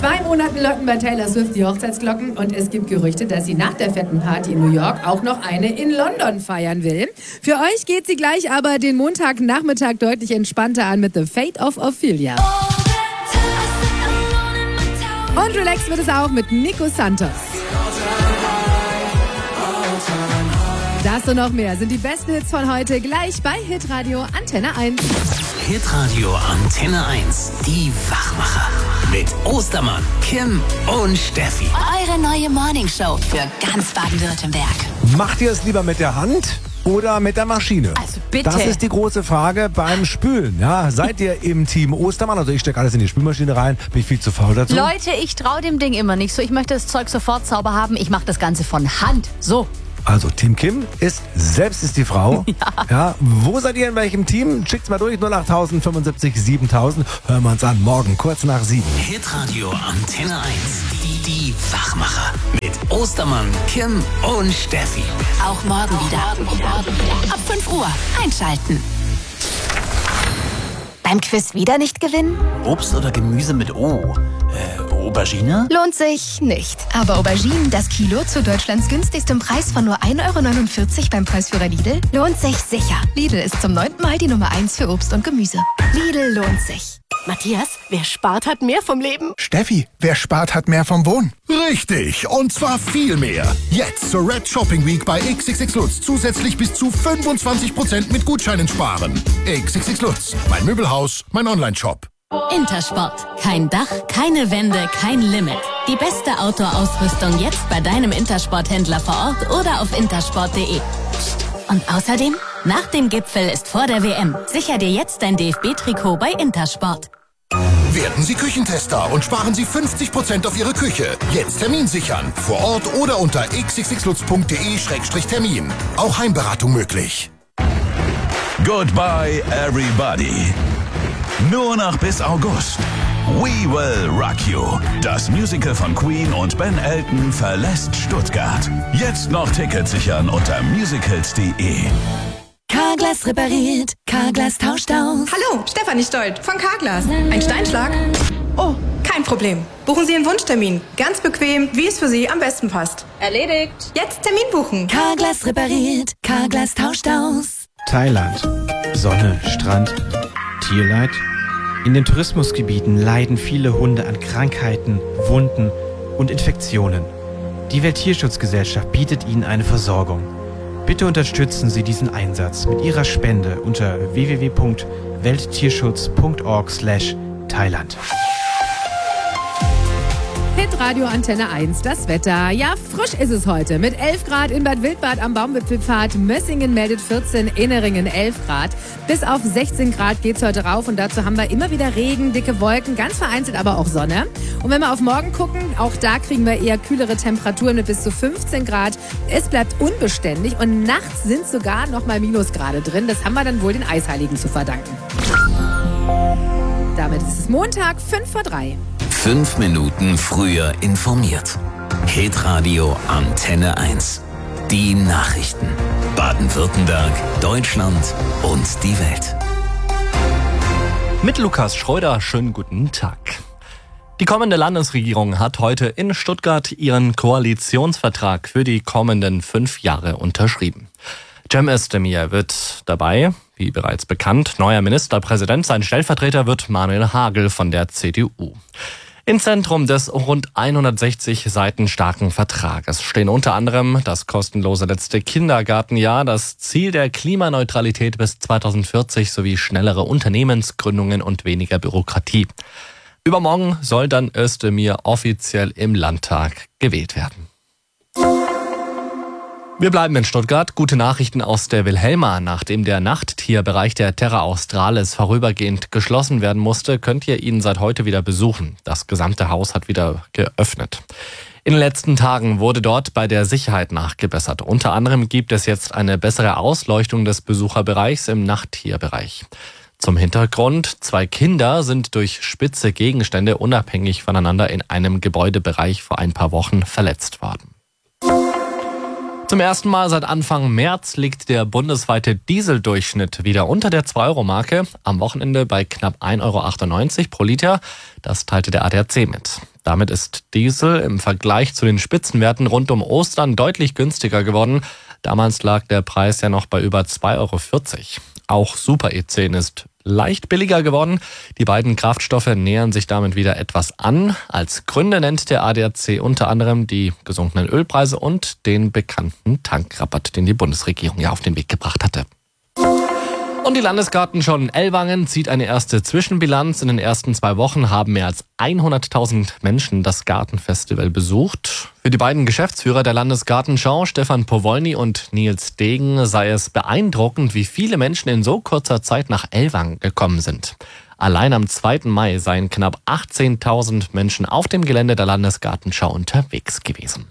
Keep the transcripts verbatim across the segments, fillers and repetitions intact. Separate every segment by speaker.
Speaker 1: zwei Monaten läuten bei Taylor Swift die Hochzeitsglocken und es gibt Gerüchte, dass sie nach der fetten Party in New York auch noch eine in London feiern will. Für euch geht sie gleich aber den Montagnachmittag deutlich entspannter an mit The Fate of Ophelia. Und relaxed wird es auch mit Nico Santos. Das und noch mehr sind die besten Hits von heute gleich bei Hitradio Antenne eins.
Speaker 2: Hitradio Antenne eins, die Wachmacher. Mit Ostermann, Kim und Steffi.
Speaker 3: Eure neue Morningshow für ganz Baden-Württemberg.
Speaker 4: Macht ihr es lieber mit der Hand oder mit der Maschine?
Speaker 3: Also bitte.
Speaker 4: Das ist die große Frage beim Spülen. Ja, seid ihr im Team Ostermann? Also ich stecke alles in die Spülmaschine rein, bin ich viel zu faul dazu.
Speaker 5: Leute, ich traue dem Ding immer nicht so. Ich möchte das Zeug sofort sauber haben. Ich mache das Ganze von Hand. So.
Speaker 4: Also Team Kim ist, selbst ist die Frau. Ja. Ja. Wo seid ihr in welchem Team? Schickt's mal durch, null acht fünfundsiebzig siebentausend. Hören wir uns an, morgen kurz nach sieben.
Speaker 2: Hitradio Antenne eins, die, die Wachmacher. Mit Ostermann, Kim und Steffi.
Speaker 3: Auch morgen wieder. Ab fünf Uhr einschalten. Beim Quiz wieder nicht gewinnen?
Speaker 2: Obst oder Gemüse mit O? Äh, Aubergine?
Speaker 3: Lohnt sich nicht. Aber Auberginen, das Kilo zu Deutschlands günstigstem Preis von nur ein Euro neunundvierzig beim Preisführer Lidl, lohnt sich sicher. Lidl ist zum neunten Mal die Nummer eins für Obst und Gemüse. Lidl lohnt sich.
Speaker 6: Matthias, wer spart, hat mehr vom Leben.
Speaker 7: Steffi, wer spart, hat mehr vom Wohnen. Richtig, und zwar viel mehr. Jetzt zur Red Shopping Week bei X X X Lutz zusätzlich bis zu fünfundzwanzig Prozent mit Gutscheinen sparen. X X X Lutz, mein Möbelhaus, mein Online-Shop.
Speaker 8: Intersport. Kein Dach, keine Wände, kein Limit. Die beste Outdoor-Ausrüstung jetzt bei deinem Intersport-Händler vor Ort oder auf intersport punkt de. Und außerdem, nach dem Gipfel ist vor der W M. Sicher dir jetzt dein D F B-Trikot bei Intersport.
Speaker 7: Werden Sie Küchentester und sparen Sie fünfzig Prozent auf Ihre Küche. Jetzt Termin sichern. Vor Ort oder unter x x x lutz punkt de Schrägstrich Termin. Auch Heimberatung möglich.
Speaker 9: Goodbye, everybody. Nur noch bis August. We Will Rock You. Das Musical von Queen und Ben Elton verlässt Stuttgart. Jetzt noch Tickets sichern unter musicals punkt de.
Speaker 10: Carglass repariert, Carglass tauscht aus.
Speaker 11: Hallo, Stefanie Stolt von Carglass. Ein Steinschlag? Oh, kein Problem. Buchen Sie einen Wunschtermin. Ganz bequem, wie es für Sie am besten passt.
Speaker 12: Erledigt.
Speaker 11: Jetzt Termin buchen.
Speaker 10: Carglass repariert, Carglass tauscht aus.
Speaker 13: Thailand. Sonne, Strand, Tierleid. In den Tourismusgebieten leiden viele Hunde an Krankheiten, Wunden und Infektionen. Die Welttierschutzgesellschaft bietet ihnen eine Versorgung. Bitte unterstützen Sie diesen Einsatz mit Ihrer Spende unter w w w punkt welttierschutz punkt org slash Thailand.
Speaker 1: Hitradio Antenne eins, das Wetter. Ja, frisch ist es heute. Mit elf Grad in Bad Wildbad am Baumwipfelpfad. Mössingen meldet vierzehn, Inneringen elf Grad. Bis auf sechzehn Grad geht's heute rauf und dazu haben wir immer wieder Regen, dicke Wolken, ganz vereinzelt aber auch Sonne. Und wenn wir auf morgen gucken, auch da kriegen wir eher kühlere Temperaturen mit bis zu fünfzehn Grad. Es bleibt unbeständig und nachts sind sogar noch mal Minusgrade drin. Das haben wir dann wohl den Eisheiligen zu verdanken. Damit ist es Montag, fünf vor drei.
Speaker 2: Fünf Minuten früher informiert. Hitradio Antenne eins. Die Nachrichten. Baden-Württemberg, Deutschland und die Welt.
Speaker 14: Mit Lukas Schröder, schönen guten Tag. Die kommende Landesregierung hat heute in Stuttgart ihren Koalitionsvertrag für die kommenden fünf Jahre unterschrieben. Cem Özdemir wird dabei, wie bereits bekannt, neuer Ministerpräsident. Sein Stellvertreter wird Manuel Hagel von der C D U. Im Zentrum des rund hundertsechzig Seiten starken Vertrages stehen unter anderem das kostenlose letzte Kindergartenjahr, das Ziel der Klimaneutralität bis zweitausendvierzig sowie schnellere Unternehmensgründungen und weniger Bürokratie. Übermorgen soll dann Özdemir offiziell im Landtag gewählt werden. Wir bleiben in Stuttgart. Gute Nachrichten aus der Wilhelma. Nachdem der Nachttierbereich der Terra Australis vorübergehend geschlossen werden musste, könnt ihr ihn seit heute wieder besuchen. Das gesamte Haus hat wieder geöffnet. In den letzten Tagen wurde dort bei der Sicherheit nachgebessert. Unter anderem gibt es jetzt eine bessere Ausleuchtung des Besucherbereichs im Nachttierbereich. Zum Hintergrund, zwei Kinder sind durch spitze Gegenstände unabhängig voneinander in einem Gebäudebereich vor ein paar Wochen verletzt worden. Zum ersten Mal seit Anfang März liegt der bundesweite Dieseldurchschnitt wieder unter der zwei Euro Marke. Am Wochenende bei knapp ein Euro achtundneunzig pro Liter. Das teilte der A D A C mit. Damit ist Diesel im Vergleich zu den Spitzenwerten rund um Ostern deutlich günstiger geworden. Damals lag der Preis ja noch bei über zwei Euro vierzig. Auch Super E zehn ist leicht billiger geworden. Die beiden Kraftstoffe nähern sich damit wieder etwas an. Als Gründe nennt der A D A C unter anderem die gesunkenen Ölpreise und den bekannten Tankrabatt, den die Bundesregierung ja auf den Weg gebracht hatte. Und die Landesgartenschau in Ellwangen zieht eine erste Zwischenbilanz. In den ersten zwei Wochen haben mehr als hunderttausend Menschen das Gartenfestival besucht. Für die beiden Geschäftsführer der Landesgartenschau, Stefan Powolny und Nils Degen, sei es beeindruckend, wie viele Menschen in so kurzer Zeit nach Ellwangen gekommen sind. Allein am zweiten Mai seien knapp achtzehntausend Menschen auf dem Gelände der Landesgartenschau unterwegs gewesen.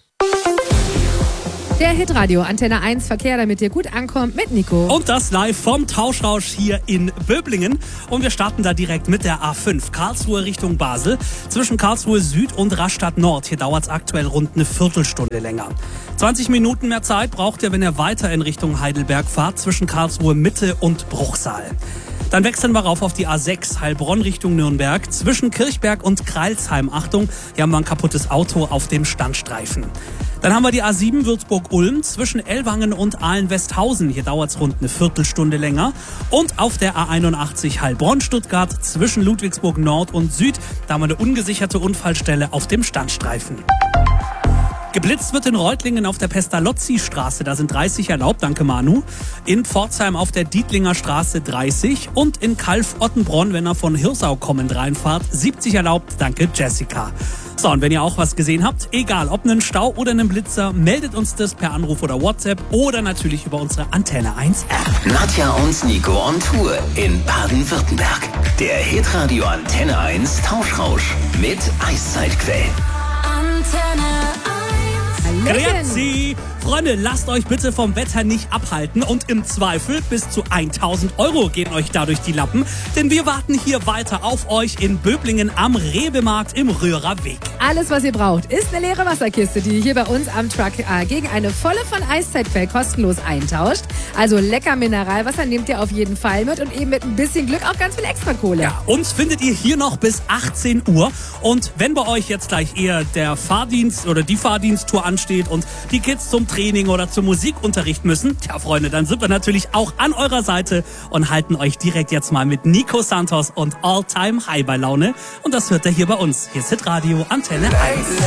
Speaker 1: Der Hitradio Antenne eins Verkehr, damit ihr gut ankommt, mit Nico.
Speaker 12: Und das live vom Tauschrausch hier in Böblingen. Und wir starten da direkt mit der A fünf, Karlsruhe Richtung Basel. Zwischen Karlsruhe Süd und Rastatt Nord. Hier dauert es aktuell rund eine Viertelstunde länger. zwanzig Minuten mehr Zeit braucht ihr, wenn ihr weiter in Richtung Heidelberg fahrt, zwischen Karlsruhe Mitte und Bruchsal. Dann wechseln wir rauf auf die A sechs, Heilbronn Richtung Nürnberg. Zwischen Kirchberg und Kreilsheim, Achtung, hier haben wir ein kaputtes Auto auf dem Standstreifen. Dann haben wir die A sieben Würzburg-Ulm zwischen Ellwangen und Aalen-Westhausen. Hier dauert es rund eine Viertelstunde länger. Und auf der A einundachtzig Heilbronn-Stuttgart zwischen Ludwigsburg Nord und Süd. Da haben wir eine ungesicherte Unfallstelle auf dem Standstreifen. Geblitzt wird in Reutlingen auf der Pestalozzi-Straße, da sind dreißig erlaubt, danke Manu. In Pforzheim auf der Dietlinger Straße dreißig und in Kalf-Ottenbronn, wenn ihr von Hirsau kommend reinfahrt, siebzig erlaubt, danke Jessica. So, und wenn ihr auch was gesehen habt, egal ob einen Stau oder einen Blitzer, meldet uns das per Anruf oder WhatsApp oder natürlich über unsere Antenne eins App.
Speaker 2: Nadja und Nico on Tour in Baden-Württemberg. Der Hitradio Antenne eins Tauschrausch mit Eiszeitquellen.
Speaker 8: Antenne
Speaker 12: Grüezi! Freunde, lasst euch bitte vom Wetter nicht abhalten und im Zweifel bis zu tausend Euro gehen euch dadurch die Lappen, denn wir warten hier weiter auf euch in Böblingen am Rewe-Markt im Röhrer Weg.
Speaker 1: Alles, was ihr braucht, ist eine leere Wasserkiste, die ihr hier bei uns am Truck äh, gegen eine volle von Eiszeitquell kostenlos eintauscht. Also lecker Mineralwasser nehmt ihr auf jeden Fall mit und eben mit ein bisschen Glück auch ganz viel Extrakohle.
Speaker 12: Ja, uns findet ihr hier noch bis achtzehn Uhr und wenn bei euch jetzt gleich eher der Fahrdienst oder die Fahrdiensttour ansteht und die Kids zum Training oder zum Musikunterricht müssen, tja Freunde, dann sind wir natürlich auch an eurer Seite und halten euch direkt jetzt mal mit Nico Santos und All Time High bei Laune. Und das hört ihr hier bei uns. Hier ist Hitradio Antenne eins.